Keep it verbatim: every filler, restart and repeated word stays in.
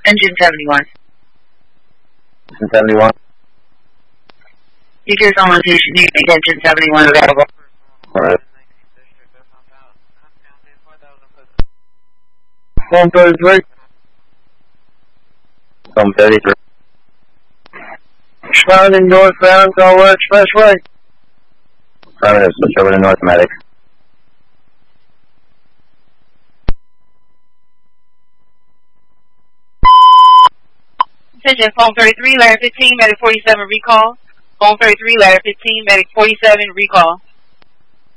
Engine seventy-one. Engine seventy-one. You hear someone say you need engine seventy-one available. Alright. one thirty-three. one thirty-three. Responding northbound, Colwell Expressway. Affirmative, switch over to North Medic. Attention, phone thirty-three, ladder fifteen, medic forty-seven, recall. Phone thirty-three, ladder fifteen, medic forty-seven, recall.